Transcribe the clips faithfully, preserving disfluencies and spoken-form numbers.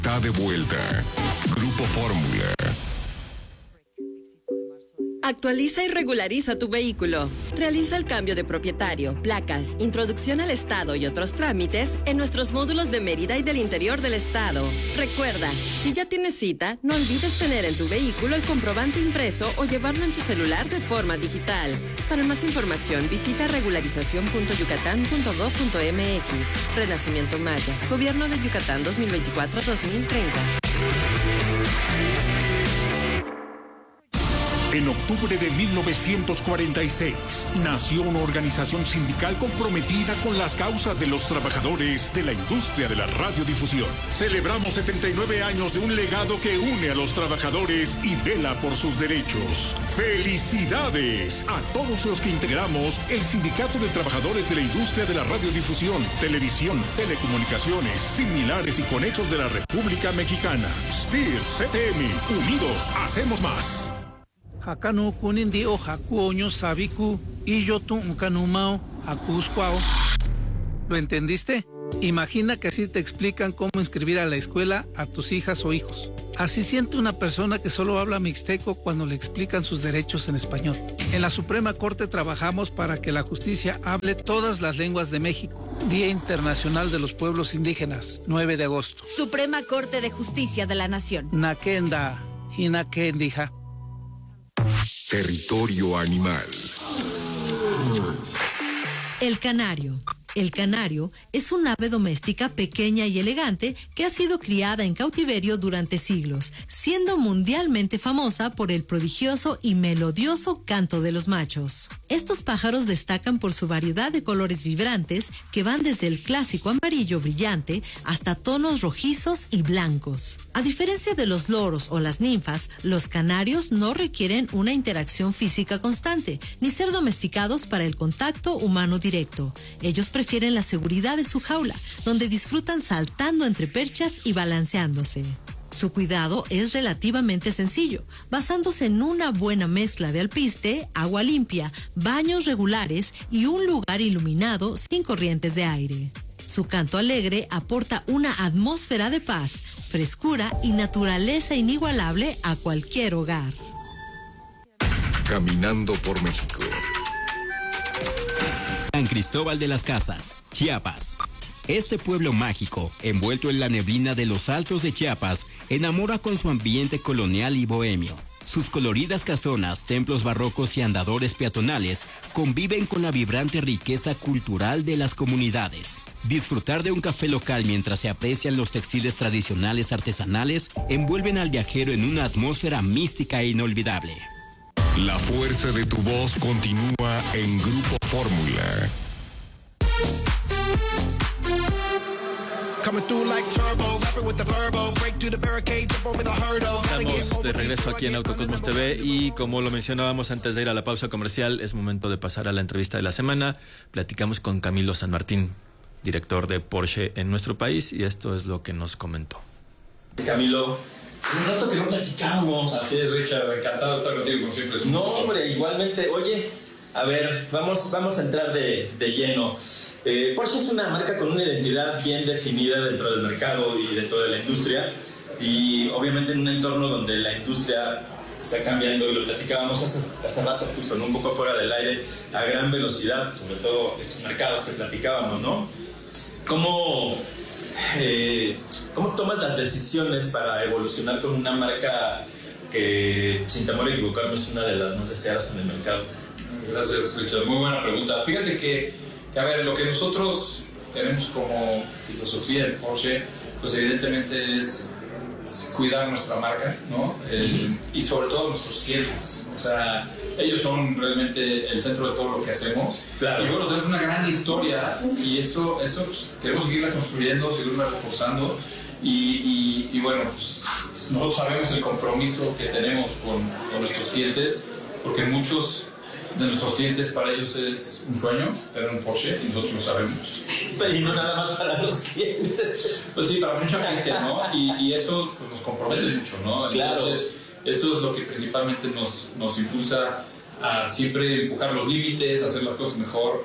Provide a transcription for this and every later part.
Está de vuelta. Grupo Fórmula. Actualiza y regulariza tu vehículo. Realiza el cambio de propietario, placas, introducción al estado y otros trámites en nuestros módulos de Mérida y del interior del estado. Recuerda, si ya tienes cita, no olvides tener en tu vehículo el comprobante impreso o llevarlo en tu celular de forma digital. Para más información, visita regularización punto yucatán punto gob punto m x. Renacimiento Maya. Gobierno de Yucatán dos mil veinticuatro a dos mil treinta. En octubre de mil novecientos cuarenta y seis, nació una organización sindical comprometida con las causas de los trabajadores de la industria de la radiodifusión. Celebramos setenta y nueve años de un legado que une a los trabajadores y vela por sus derechos. ¡Felicidades a todos los que integramos el Sindicato de Trabajadores de la Industria de la Radiodifusión, Televisión, Telecomunicaciones, Similares y Conexos de la República Mexicana! S T I R, C T M, unidos hacemos más. Hakanu kunindi o hakuoño sabiku y yo tu unkanumao hakuskwao. ¿Lo entendiste? Imagina que así te explican cómo inscribir a la escuela a tus hijas o hijos. Así siente una persona que solo habla mixteco cuando le explican sus derechos en español. En la Suprema Corte trabajamos para que la justicia hable todas las lenguas de México. Día Internacional de los Pueblos Indígenas, nueve de agosto. Suprema Corte de Justicia de la Nación. Nakenda, hinakendija. Territorio animal. El canario. El canario es un ave doméstica pequeña y elegante que ha sido criada en cautiverio durante siglos, siendo mundialmente famosa por el prodigioso y melodioso canto de los machos. Estos pájaros destacan por su variedad de colores vibrantes que van desde el clásico amarillo brillante hasta tonos rojizos y blancos. A diferencia de los loros o las ninfas, los canarios no requieren una interacción física constante, ni ser domesticados para el contacto humano directo. Ellos prefieren la seguridad de su jaula, donde disfrutan saltando entre perchas y balanceándose. Su cuidado es relativamente sencillo, basándose en una buena mezcla de alpiste, agua limpia, baños regulares y un lugar iluminado sin corrientes de aire. Su canto alegre aporta una atmósfera de paz, frescura y naturaleza inigualable a cualquier hogar. Caminando por México. San Cristóbal de las Casas, Chiapas. Este pueblo mágico, envuelto en la neblina de los altos de Chiapas, enamora con su ambiente colonial y bohemio. Sus coloridas casonas, templos barrocos y andadores peatonales conviven con la vibrante riqueza cultural de las comunidades. Disfrutar de un café local mientras se aprecian los textiles tradicionales artesanales envuelven al viajero en una atmósfera mística e inolvidable. La fuerza de tu voz continúa en Grupo Fórmula. Estamos de regreso aquí en Autocosmos T V y como lo mencionábamos antes de ir a la pausa comercial, es momento de pasar a la entrevista de la semana. Platicamos con Camilo San Martín, director de Porsche en nuestro país, y esto es lo que nos comentó. Camilo, un rato que no platicábamos. Así es, Richard, encantado de estar contigo como siempre. No, hombre, igualmente. Oye, a ver, vamos, vamos a entrar de, de lleno. Eh, Porsche es una marca con una identidad bien definida dentro del mercado y dentro de la industria, y obviamente en un entorno donde la industria está cambiando, y lo platicábamos hace, hace rato, justo, ¿no? Un poco fuera del aire, a gran velocidad, sobre todo estos mercados que platicábamos, ¿no? ¿Cómo, eh, ¿Cómo tomas las decisiones para evolucionar con una marca que, sin temor a equivocarme, es una de las más deseadas en el mercado? Gracias, Richard. Muy buena pregunta. Fíjate que, que, a ver, lo que nosotros tenemos como filosofía de Porsche, pues evidentemente es cuidar nuestra marca, ¿no? El, y sobre todo nuestros clientes. O sea, ellos son realmente el centro de todo lo que hacemos. Claro. Y bueno, tenemos una gran historia y eso, eso pues, queremos seguirla construyendo, seguirla reforzando. Y, y, y bueno, pues, nosotros sabemos el compromiso que tenemos con, con nuestros clientes, porque muchos de nuestros clientes, para ellos es un sueño tener un Porsche, y nosotros lo sabemos. Pero y no nada más para los clientes. Pues sí, para mucha gente, ¿no? Y, y eso pues, nos compromete mucho, ¿no? Entonces, claro. Eso es lo que principalmente nos, nos impulsa a siempre empujar los límites, hacer las cosas mejor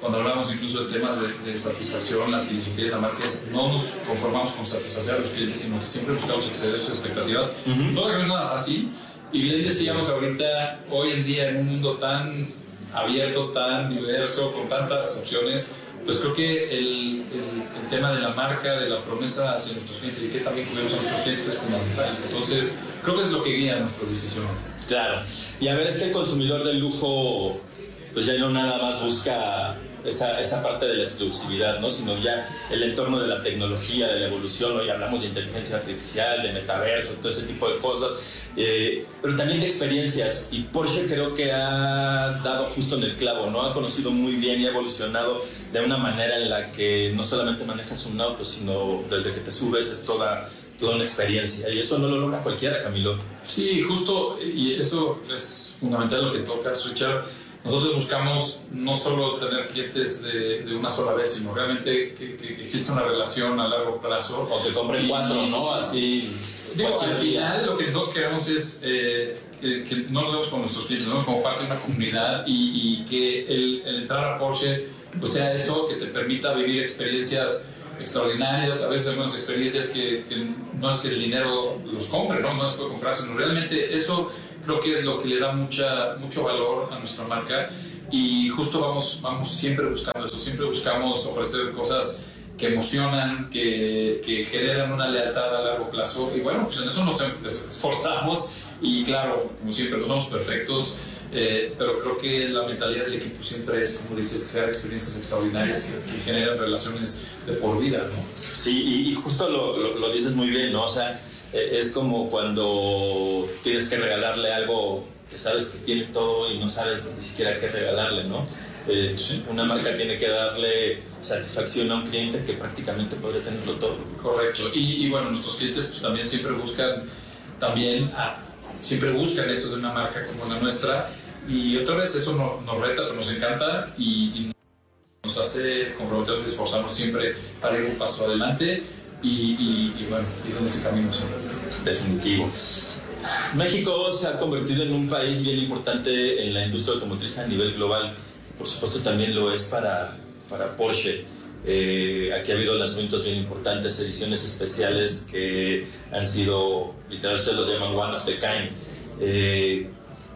cuando hablamos incluso de temas de, de satisfacción, las filosofías de la marca es no nos conformamos con satisfacer a los clientes, sino que siempre buscamos exceder sus expectativas. Uh-huh. No, no es nada fácil. Y bien decíamos ahorita, hoy en día en un mundo tan abierto, tan diverso, con tantas opciones, pues creo que el, el, el tema de la marca, de la promesa hacia nuestros clientes y que también cuidemos a nuestros clientes es fundamental. Entonces, creo que es lo que guía nuestras decisiones. Claro. Y a ver, es que el consumidor del lujo, pues ya no nada más busca esa, esa parte de la exclusividad, ¿no? Sino ya el entorno de la tecnología, de la evolución. Hoy hablamos de inteligencia artificial, de metaverso, todo ese tipo de cosas. Eh, pero también de experiencias, y Porsche creo que ha dado justo en el clavo, ¿no? Ha conocido muy bien y ha evolucionado de una manera en la que no solamente manejas un auto, sino desde que te subes es toda, toda una experiencia, y eso no lo logra cualquiera, Camilo. Sí, justo, y eso es fundamental lo que tocas, Richard. Nosotros buscamos no solo tener clientes de, de una sola vez, sino realmente que, que exista una relación a largo plazo. O te compren y, cuatro, ¿no? Así... Digo, al final lo que nosotros queremos es eh, que, que no nos vemos con nuestros clientes, nos vemos como parte de una comunidad y, y que el, el entrar a Porsche pues sea eso, que te permita vivir experiencias extraordinarias, a veces algunas experiencias que, que no es que el dinero los compre, no, no se puede comprar, sino realmente eso creo que es lo que le da mucha, mucho valor a nuestra marca y justo vamos, vamos siempre buscando eso, siempre buscamos ofrecer cosas que emocionan, que, que generan una lealtad a largo plazo y bueno, pues en eso nos esforzamos y claro, como siempre, no somos perfectos, eh, pero creo que la mentalidad del equipo siempre es, como dices, crear experiencias extraordinarias que, que generan relaciones de por vida, ¿no? Sí, y, y justo lo, lo, lo dices muy bien, ¿no? O sea, eh, es como cuando tienes que regalarle algo que sabes que tiene todo y no sabes ni siquiera qué regalarle, ¿no? Eh, sí, una marca sí. tiene que darle satisfacción a un cliente que prácticamente podría tenerlo todo. Correcto. Y, y bueno, nuestros clientes pues también siempre buscan también a, siempre buscan eso de una marca como la nuestra y otra vez eso no, nos reta, pero nos encanta y, y nos hace comprometernos y esforzarnos siempre para ir un paso adelante y, y, y bueno, ir en ese camino siempre. Definitivo. México se ha convertido en un país bien importante en la industria automotriz a nivel global. Por supuesto también lo es para, para Porsche. Eh, aquí ha habido lanzamientos bien importantes, ediciones especiales que han sido, literal, ustedes los llaman one of the kind. Eh,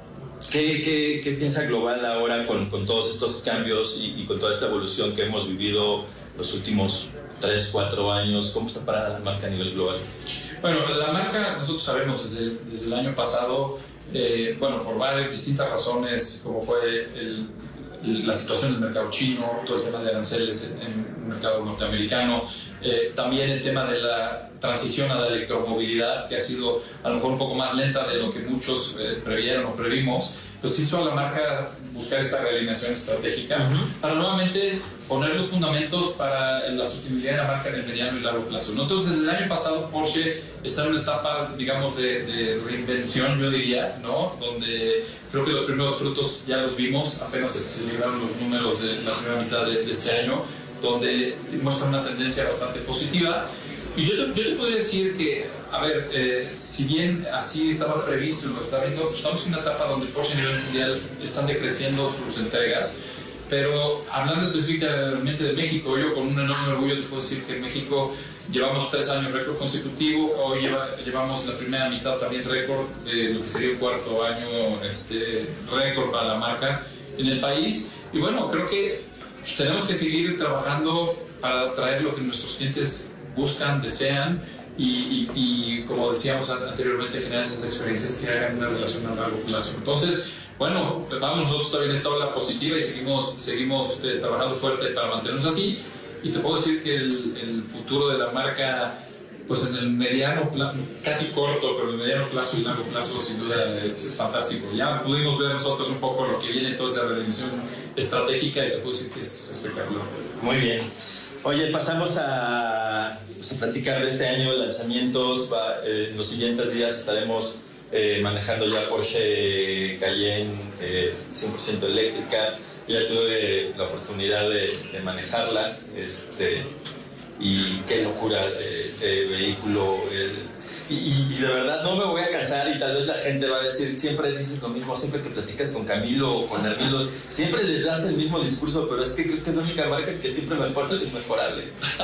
¿qué, qué, ¿Qué piensa Global ahora con, con todos estos cambios y, y con toda esta evolución que hemos vivido los últimos tres, cuatro años? ¿Cómo está parada la marca a nivel global? Bueno, la marca, nosotros sabemos desde, desde el año pasado, eh, bueno, por varias distintas razones, como fue el la situación del mercado chino, todo el tema de aranceles en, en el mercado norteamericano, eh, también el tema de la transición a la electromovilidad, que ha sido a lo mejor un poco más lenta de lo que muchos eh, previeron o previmos, pues hizo a la marca buscar esta realineación estratégica uh-huh. para nuevamente poner los fundamentos para la sostenibilidad de la marca en el mediano y largo plazo. Entonces, desde el año pasado, Porsche está en una etapa, digamos, de, de reinvención, yo diría, ¿no? Donde creo que los primeros frutos ya los vimos, apenas se, se libraron los números de la primera mitad de, de este año, donde muestran una tendencia bastante positiva. Y yo, yo te podría decir que, a ver, eh, si bien así estaba previsto y lo está viendo, pues estamos en una etapa donde Porsche a nivel mundial están decreciendo sus entregas, pero hablando específicamente de México, yo con un enorme orgullo te puedo decir que en México llevamos tres años récord consecutivo, hoy lleva, llevamos la primera mitad también récord, de lo que sería el cuarto año este, récord para la marca en el país, y bueno, creo que pues, tenemos que seguir trabajando para traer lo que nuestros clientes buscan, desean y, y, y como decíamos anteriormente, generar esas experiencias que hagan una relación a largo plazo. Entonces, bueno, vamos nosotros también en esta ola positiva y seguimos, seguimos eh, trabajando fuerte para mantenernos así y te puedo decir que el, el futuro de la marca, pues en el mediano plazo, casi corto, pero en el mediano plazo y largo plazo sin duda es, es fantástico. Ya pudimos ver nosotros un poco lo que viene, toda esa redención estratégica y te puedo decir que es espectacular. Muy bien. Oye, pasamos a, pues, a platicar de este año, lanzamientos. Va, eh, en los siguientes días estaremos eh, manejando ya Porsche Cayenne eh, cien por ciento eléctrica. Ya tuve la oportunidad de, de manejarla este, y qué locura de, de vehículo. Eh, Y, y, y de verdad no me voy a cansar y tal vez la gente va a decir, siempre dices lo mismo, siempre que platicas con Camilo o con Hermilo, siempre les das el mismo discurso, pero es que creo que es la única marca que siempre mejora lo inmejorable.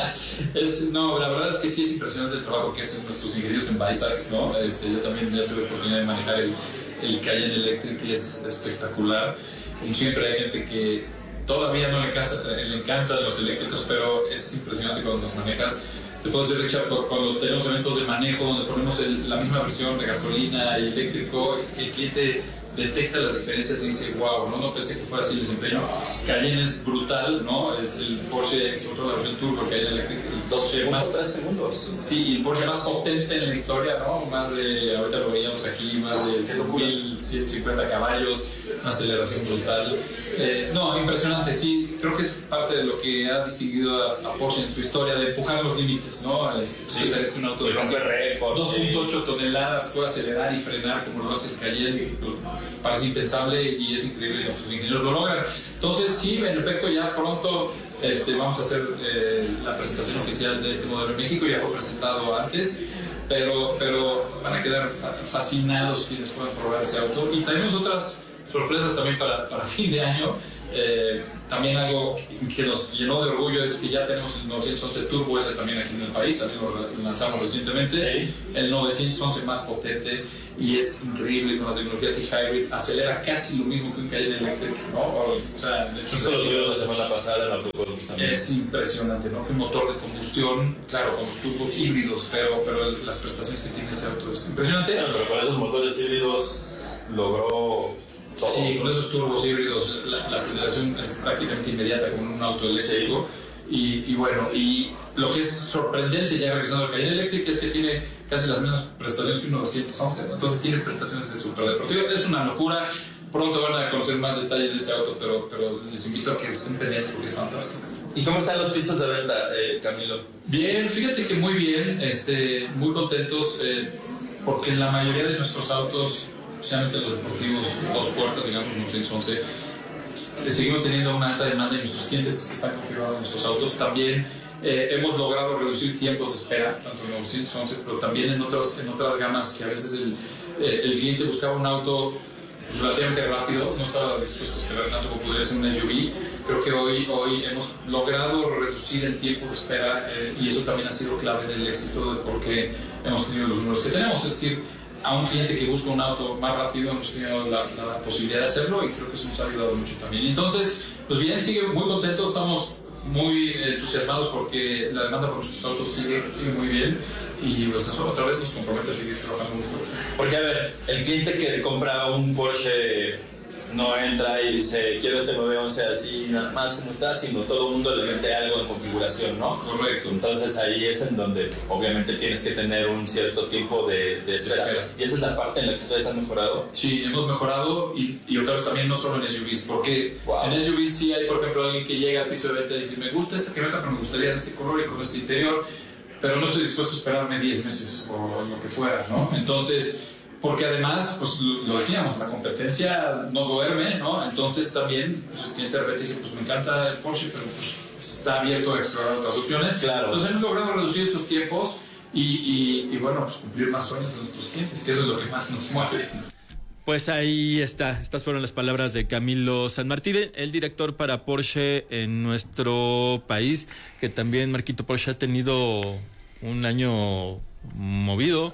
es, no, la verdad es que sí es impresionante el trabajo que hacen nuestros ingenieros en Weissach, ¿no? Este, yo también ya tuve oportunidad de manejar el, el Cayenne Electric y es espectacular. Como siempre hay gente que todavía no le, casa, le encantan los eléctricos, pero es impresionante cuando los manejas. Te puedo decir, Richard, cuando tenemos eventos de manejo donde ponemos el, la misma versión de gasolina y eléctrico, el cliente detecta las diferencias y dice, wow, no, no pensé que fuera así el desempeño. Cayenne es brutal, ¿no? Es el Porsche, sobre todo la versión turbo, Cayenne Electric, el Porsche más, tres segundos. Sí, el Porsche más potente en la historia, ¿no? Más de, ahorita lo veíamos aquí, más de mil ciento cincuenta caballos, una aceleración brutal. Eh, no, impresionante, sí, creo que es parte de lo que ha distinguido a, a Porsche en su historia, de empujar los límites, ¿no? Este, sí, es un auto de dos punto ocho toneladas, puede acelerar y frenar como lo hace el Cayenne, pues, parece impensable y es increíble que nuestros ingenieros lo logran. Entonces, sí, en efecto, ya pronto este, vamos a hacer eh, la presentación oficial de este modelo en México, ya fue presentado antes, pero, pero van a quedar fascinados quienes puedan probar ese auto. Y tenemos otras sorpresas también para, para fin de año. Eh, también algo que nos llenó de orgullo es que ya tenemos el novecientos once Turbo, ese también aquí en el país, también lo lanzamos recientemente. ¿Sí? El novecientos once más potente y es increíble con la tecnología T-Hybrid, acelera casi lo mismo que un Cayenne Electric, ¿no? O sea, de hecho, esto lo tuvimos la semana pasada en Autocosmos también. Es impresionante, ¿no? Un motor de combustión, claro, con los turbos híbridos, pero, pero las prestaciones que tiene ese auto es impresionante. Bueno, pero con esos motores híbridos logró todo. Sí, con esos turbos híbridos la, la aceleración es prácticamente inmediata como un auto eléctrico. Sí. Y, y bueno, y lo que es sorprendente ya regresando al Cayenne Electric es que tiene casi las mismas prestaciones que un novecientos once, ¿no? Entonces tiene prestaciones de superdeportivo. Es una locura. Pronto van a conocer más detalles de ese auto, pero, pero les invito a que estén pendientes porque es fantástico. ¿Y cómo están los pisos de venta, eh, Camilo? Bien, fíjate que muy bien, este, muy contentos, eh, porque la mayoría de nuestros autos, especialmente los deportivos, dos puertas, digamos, novecientos once, seguimos teniendo una alta demanda y nuestros clientes que están configurados en nuestros autos. También eh, hemos logrado reducir tiempos de espera, tanto en novecientos once, pero también en, otros, en otras gamas que a veces el, eh, el cliente buscaba un auto relativamente rápido, no estaba dispuesto a esperar tanto como podría ser un S U V. Creo que hoy, hoy hemos logrado reducir el tiempo de espera eh, y eso también ha sido clave del éxito de por qué hemos tenido los números que tenemos. Es decir, a un cliente que busca un auto más rápido hemos tenido la, la posibilidad de hacerlo y creo que eso nos ha ayudado mucho también. Entonces, pues bien, sigue muy contentos, estamos muy entusiasmados porque la demanda por nuestros autos sigue, sigue muy bien y pues eso otra vez nos compromete a seguir trabajando muy fuerte. Porque a ver, el cliente que compra un Porsche no entra y dice quiero este nueve once así nada más como está, sino todo el mundo le mete algo en configuración, ¿no? Correcto. Entonces ahí es en donde obviamente tienes que tener un cierto tiempo de, de espera. espera. Y esa es la parte en la que ustedes han mejorado. Sí, hemos mejorado y, y otra vez también no solo en S U Vs, porque wow. En S U Vs sí hay, por ejemplo, alguien que llega al piso de venta y dice me gusta esta camioneta pero me gustaría este color y con este interior, pero no estoy dispuesto a esperarme diez meses o lo que fuera, ¿no? Entonces, porque además, pues lo decíamos, la competencia no duerme, ¿no? Entonces también, pues el cliente de repente dice, pues me encanta el Porsche, pero pues está abierto a explorar otras opciones. Claro. Entonces hemos logrado reducir esos tiempos y, y, y bueno, pues cumplir más sueños de nuestros clientes, que eso es lo que más nos mueve. Pues ahí está, estas fueron las palabras de Camilo Sanmartín, el director para Porsche en nuestro país, que también Marquito Porsche ha tenido un año movido.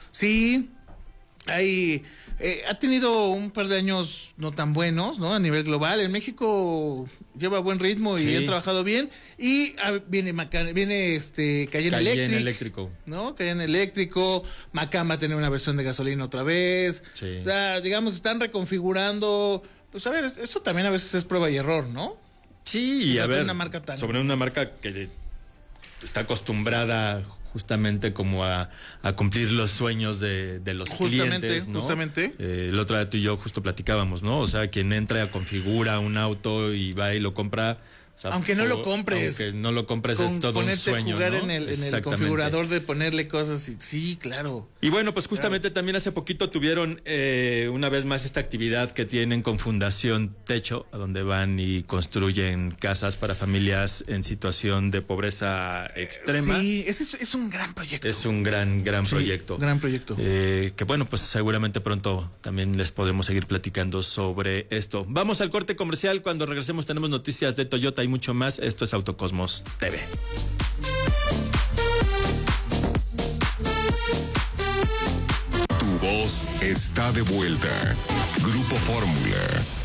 Sí. Hay, eh, ha tenido un par de años no tan buenos, ¿no? A nivel global. En México lleva buen ritmo y sí. Han trabajado bien. Y ah, viene Macan, viene este Cayenne, Cayenne Electric, eléctrico, ¿no? Cayenne eléctrico. Macan va a tener una versión de gasolina otra vez. Sí. O sea, digamos, están reconfigurando. Pues a ver, eso también a veces es prueba y error, ¿no? Sí, o sea, a ver, una marca tan... sobre una marca que está acostumbrada justamente como a, a cumplir los sueños de, de los justamente, clientes, ¿no? Justamente. Eh, el otro día tú y yo justo platicábamos, ¿no? O sea, quien entra, configura un auto y va y lo compra, O sea, aunque no lo compres. Aunque no lo compres, con, es todo un sueño, jugar ¿no? en el, en el configurador de ponerle cosas. Y, sí, claro. Y bueno, pues justamente claro. también hace poquito tuvieron eh, una vez más esta actividad que tienen con Fundación Techo, a donde van y construyen casas para familias en situación de pobreza extrema. Sí, ese es, es un gran proyecto. Es un gran, gran sí, proyecto. Gran proyecto. Eh, que bueno, pues seguramente pronto también les podremos seguir platicando sobre esto. Vamos al corte comercial. Cuando regresemos tenemos noticias de Toyota y mucho más. Esto es Autocosmos T V. Tu voz está de vuelta. Grupo Fórmula.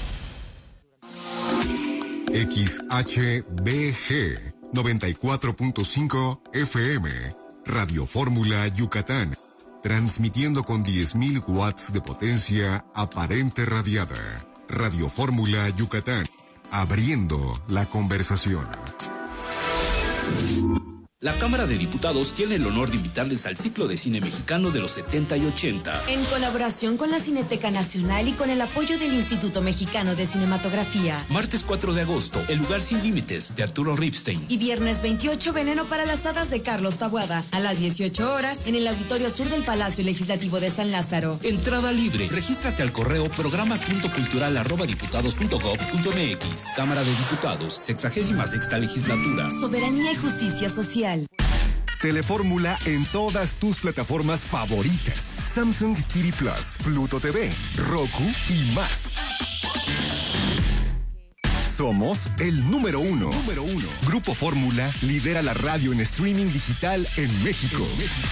X H B G noventa y cuatro punto cinco F M. Radio Fórmula Yucatán. Transmitiendo con diez mil watts de potencia aparente radiada. Radio Fórmula Yucatán. Abriendo la conversación. La Cámara de Diputados tiene el honor de invitarles al ciclo de cine mexicano de los setenta y ochenta. En colaboración con la Cineteca Nacional y con el apoyo del Instituto Mexicano de Cinematografía. Martes cuatro de agosto, El lugar sin límites, de Arturo Ripstein. Y viernes veintiocho, Veneno para las hadas, de Carlos Taboada. A las dieciocho horas, en el Auditorio Sur del Palacio Legislativo de San Lázaro. Entrada libre. Regístrate al correo programa punto cultural arroba diputados punto gob punto mx. Cámara de Diputados, sexagésima sexta legislatura. Soberanía y justicia social. Telefórmula en todas tus plataformas favoritas. Samsung T V Plus, Pluto T V, Roku y más. Somos el número uno. Número uno. Grupo Fórmula lidera la radio en streaming digital en México. En México.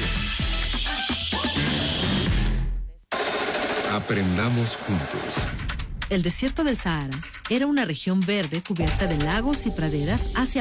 Aprendamos juntos. El desierto del Sahara era una región verde cubierta de lagos y praderas hacia